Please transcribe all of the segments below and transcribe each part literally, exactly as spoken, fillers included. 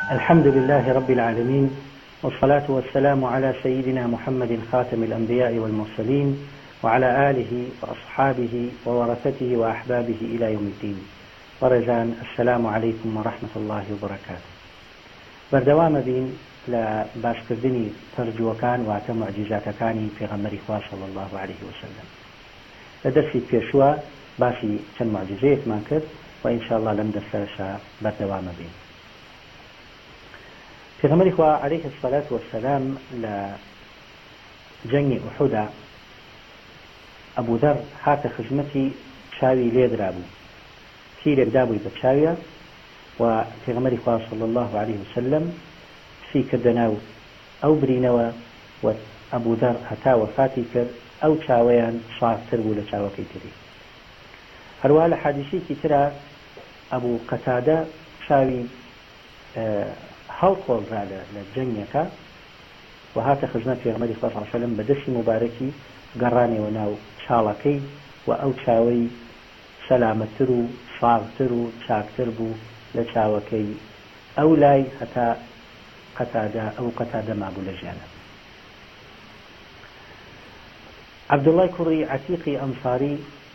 الحمد لله رب العالمين والصلاة والسلام على سيدنا محمد خاتم الأنبياء والمرسلين وعلى آله وأصحابه وورثته وأحبابه إلى يوم الدين. ورزان السلام عليكم ورحمة الله وبركاته. بردوام بين لباش كردني ترجوكان واتم معجزاتكاني في غمر إخوة صلى الله عليه وسلم. لدرسي بيشوا باشي كان معجزات ما كرد وإن شاء الله لم دسترشا بردوام بين. في غمر إخوة عليه الصلاة والسلام لجنگ أحد أبو ذر هات خزمتي شاوي ليدرابو تيرك دابوي بتشاوية وفي غمر إخوة صلى الله عليه وسلم في كردناو أو برينوا وأبو ذر هتا وفاتي كر أو شاويان صار تربو لشاوكي تري هروا لحادثي كترى أبو قتادة شاوي أه هەڵقۆڵ را لە جەنگەکە و هاتە خزمەت پێغەمبەری خوا صلی الله علیه و سلم بە دەستی مبارەکی گەڕانەوە ناو چاڵەکەی و ئەو چاوەی سەلامەتتر و ساغتر و چاکتر بوو لە چاوەکەی ئەو لای هەتا قەتادە ئەو قەتادە مابوو لە ژیانە. عەبدوڵای کوڕی عەتیقی ئەنساری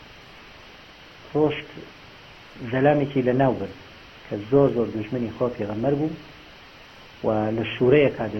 ڕۆشت زەلامێکی لە ناو برد کە زۆر زۆر دوژمنی خۆ پێغەمبەر بوو و لە شوورەیەکا